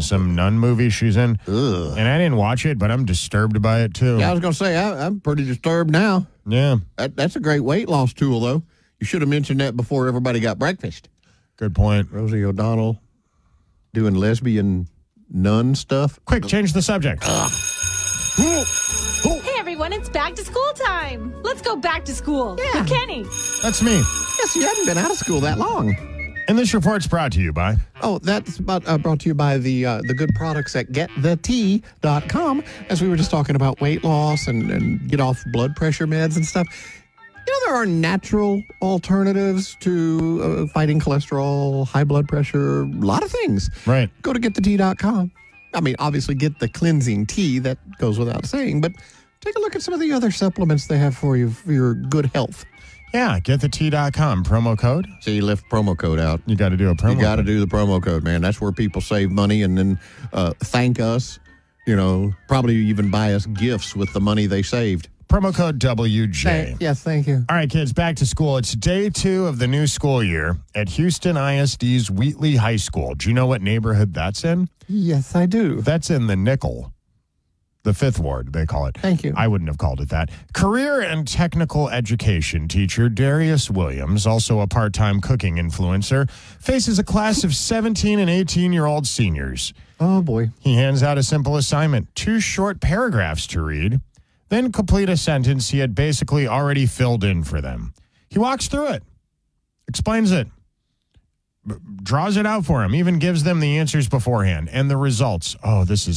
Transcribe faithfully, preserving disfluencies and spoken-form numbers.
from some nun movie she's in. Ugh. And I didn't watch it, but I'm disturbed by it, too. Yeah, I was going to say, I, I'm pretty disturbed now. Yeah. That, that's a great weight loss tool, though. You should have mentioned that before everybody got breakfast. Good point. Rosie O'Donnell doing lesbian nun stuff. Quick, change the subject. Hey, everyone, it's back to school time. Let's go back to school Yeah. with Kenny. That's me. Yes, you hadn't been out of school that long. And this report's brought to you by... Oh, that's about, uh, brought to you by the uh, the good products at get the tea dot com. As we were just talking about weight loss and, and get off blood pressure meds and stuff. You know, there are natural alternatives to uh, fighting cholesterol, high blood pressure, a lot of things. Right. Go to get the tea dot com. I mean, obviously get the cleansing tea. That goes without saying. But take a look at some of the other supplements they have for you for your good health. Yeah, get the tea dot com. Promo code. So you left promo code out. You got to do a promo You got to code. do the promo code, man. That's where people save money and then uh, thank us, you know, probably even buy us gifts with the money they saved. Promo code W J. Thank, yes, thank you. All right, kids, back to school. It's day two of the new school year at Houston I S D's Wheatley High School. Do you know what neighborhood that's in? Yes, I do. That's in the Nickel, the fifth ward, they call it. Thank you. I wouldn't have called it that. Career and technical education teacher Darius Williams, also a part-time cooking influencer, faces a class of seventeen and eighteen-year-old seniors. Oh, boy. He hands out a simple assignment, two short paragraphs to read, then complete a sentence he had basically already filled in for them. He walks through it, explains it, b- draws it out for them, even gives them the answers beforehand and the results. Oh, this is